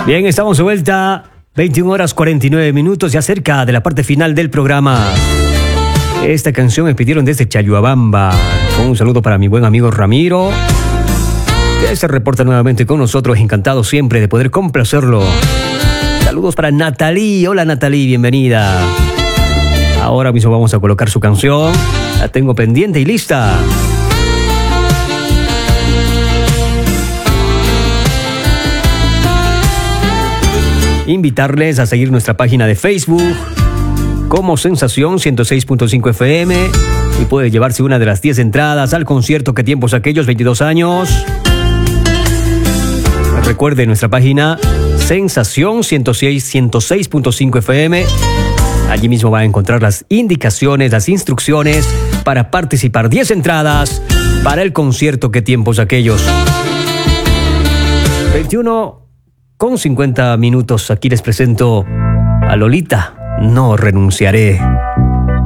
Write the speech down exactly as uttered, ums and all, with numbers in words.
Bien, estamos de vuelta. veintiuna horas cuarenta y nueve minutos, ya cerca de la parte final del programa. Esta canción me pidieron desde Chayuabamba. Un saludo para mi buen amigo Ramiro, que se reporta nuevamente con nosotros. Encantado siempre de poder complacerlo. Saludos para Natalie. Hola Natalie, bienvenida. Ahora mismo vamos a colocar su canción. La tengo pendiente y lista. Invitarles a seguir nuestra página de Facebook como Sensación ciento seis punto cinco F M y puede llevarse una de las diez entradas al concierto Que Tiempos Aquellos, veintidós años. Recuerde nuestra página Sensación ciento seis punto cinco F M. Allí mismo va a encontrar las indicaciones, las instrucciones para participar. diez entradas para el concierto Que Tiempos Aquellos. veintiuno con cincuenta minutos. Aquí les presento a Lolita, No Renunciaré.